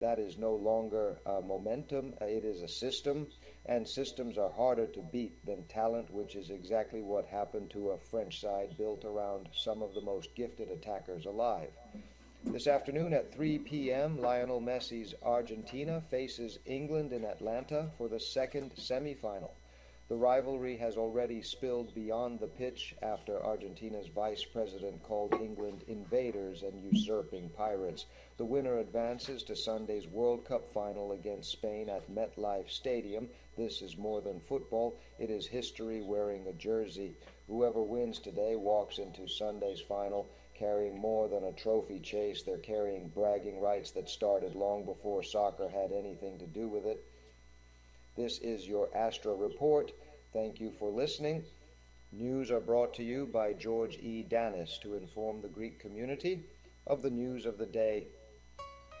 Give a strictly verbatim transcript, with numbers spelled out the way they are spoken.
That is no longer uh, momentum, uh, it is a system, and systems are harder to beat than talent, which is exactly what happened to a French side built around some of the most gifted attackers alive. This afternoon at three p m, Lionel Messi's Argentina faces England in Atlanta for the second semifinal. The rivalry has already spilled beyond the pitch after Argentina's vice president called England invaders and usurping pirates. The winner advances to Sunday's World Cup final against Spain at MetLife Stadium. This is more than football. It is history wearing a jersey. Whoever wins today walks into Sunday's final carrying more than a trophy chase. They're carrying bragging rights that started long before soccer had anything to do with it. This is your Astra Report. Thank you for listening. News are brought to you by George E. Danis to inform the Greek community of the news of the day